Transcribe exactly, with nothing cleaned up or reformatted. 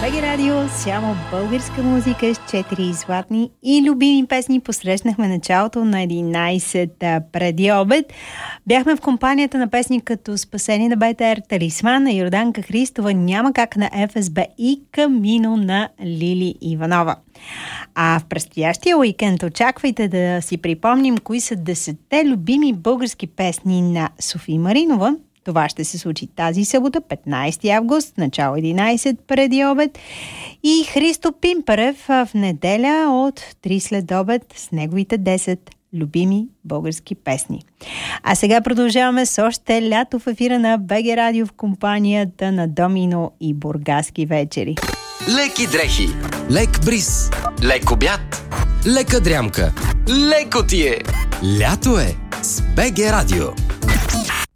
БГ Радио, само българска музика с четири златни и любими песни. Посрещнахме началото на единайсет преди обед. Бяхме в компанията на песни като Спасение на БТР, Талисман на Йорданка Христова, Няма как на Еф Ес Би и Камино на Лили Иванова. А в предстоящия уикенд очаквайте да си припомним кои са десетте любими български песни на Софи Маринова. Това ще се случи тази събота, петнайсети август, начало единайсет преди обед. И Христо Пимпарев в неделя от три след обед с неговите десет любими български песни. А сега продължаваме с още лято в ефира на БГ Радио в компанията на Домино и Бургаски вечери. Леки дрехи, лек бриз, лек обяд, лека дрямка, леко ти е. Лято е с БГ Радио.